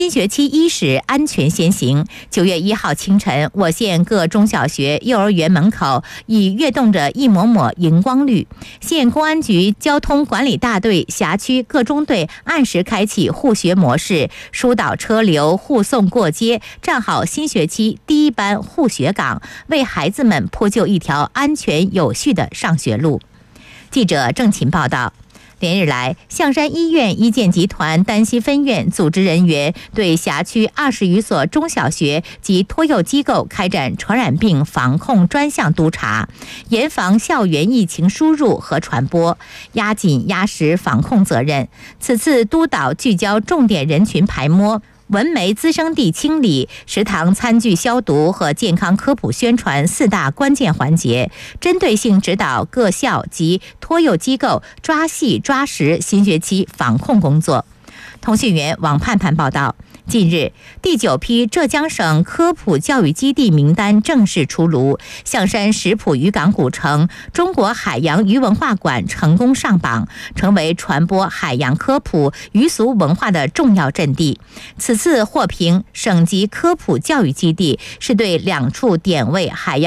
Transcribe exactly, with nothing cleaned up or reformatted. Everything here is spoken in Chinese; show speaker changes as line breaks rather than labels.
新学期伊始，安全先行。九月一号清晨，我县各中小学、幼儿园门口已跃动着一抹抹荧光绿。县公安局交通管理大队辖区各中队按时开启护学模式，疏导车流，护送过街，站好新学期第一班护学岗，为孩子们铺就一条安全有序的上学路。记者郑琴报道。连日来，象山医院医健集团丹溪分院组织人员对辖区二十余所中小学及托幼机构开展传染病防控专项督查，严防校园疫情输入和传播，压紧压实防控责任。此次督导聚焦重点人群排摸、文媒滋生地清理、食堂餐具消毒和健康科普宣传四大关键环节，针对性指导各校及托幼机构抓细抓实新学期防控工作。通讯员王盼盼报道。近日，第九批浙江省科普教育基地名单正式出炉，象山石浦渔港古城中国海洋鱼文化馆成功上榜，成为传播海洋科普、渔俗文化的重要阵地。此次获评省级科普教育基地，是对两处点位海洋